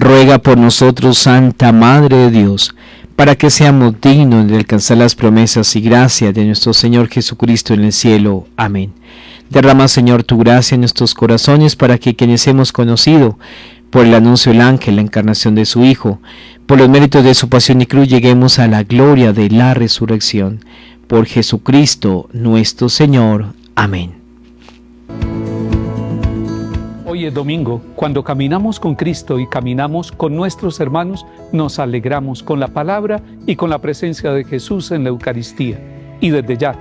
ruega por nosotros, Santa Madre de Dios, para que seamos dignos de alcanzar las promesas y gracias de nuestro Señor Jesucristo en el cielo. Amén. Derrama, Señor, tu gracia en nuestros corazones para que quienes hemos conocido por el anuncio del ángel, la encarnación de su Hijo, por los méritos de su pasión y cruz, lleguemos a la gloria de la resurrección. Por Jesucristo nuestro Señor. Amén. Hoy es domingo. Cuando caminamos con Cristo y caminamos con nuestros hermanos, nos alegramos con la palabra y con la presencia de Jesús en la Eucaristía. Y desde ya